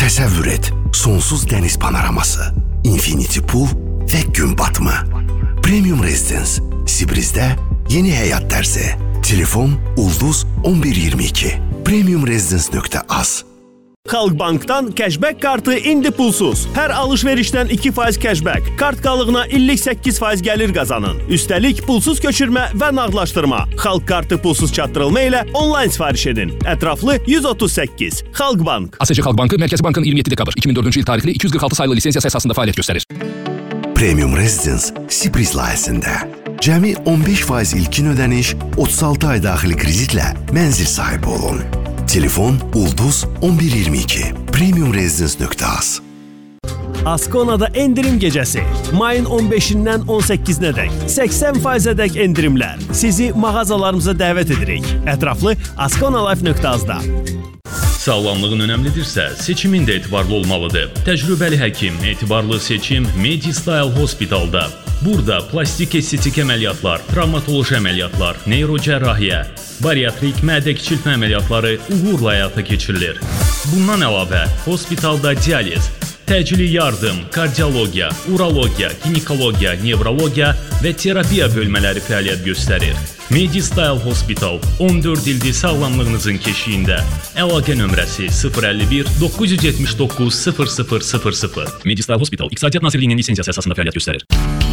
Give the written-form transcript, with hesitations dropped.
Təsəvvür et, sonsuz dəniz panoraması, infinity pool və gün batımı. Premium Residence, Sibrizdə yeni həyat tərzi. Telefon Ulduz 1122. premiumresidence.az. Xalq Bankdan cashback kartı indi pulsuz. Hər alış-verişdən 2% cashback. Kart qalığına illik 8% gəlir qazanın. Üstəlik pulsuz köçürmə və nağdlaşdırma. Xalq kartı pulsuz çatdırılma ilə onlayn sifariş edin. Ətraflı 138. Xalq Bank. ASC Xalq Bankı Mərkəzi Bankın 27 dekabr 2004-cü il tarixli 246 sayılı lisensiyası əsasında fəaliyyət göstərir. Premium Residence Sibriz layihəsində cəmi 15% ilkin ödəniş, 36 ay daxili kreditlə mənzil sahibi olun. Telefon Ulduz 1122. premiumresidence.az. Ascona'da endirim gecəsi. Mayın 15-dən 18-nə dək 80%-ədək endirimlər. Sizi mağazalarımıza dəvət edirik. Ətraflı asconalife.az-da. Sağlamlığın önəmlidirsə, seçimin də etibarlı olmalıdır. Təcrübəli həkim, etibarlı seçim MediStyle Hospitalda. Burada plastik estetik əməliyyatlar, travmatoloji əməliyyatlar, neyrocərrahiyyə, bariatrik mədə kiçiltmə əməliyyatları uğurla həyata keçirilir. Bundan əlavə, hospitalda dializ, təcili yardım, kardiologiya, urologiya, ginekologiya, nevrologiya və terapiya bölmələri fəaliyyət göstərir. MediStyle Hospital 14 ildir sağlamlığınızın keşiyində. Əlaqə nömrəsi 051 979 0000. MediStyle Hospital İqtisadiyyat Nazirliyinin lisensiyası əsasında fəaliyyət göstərir.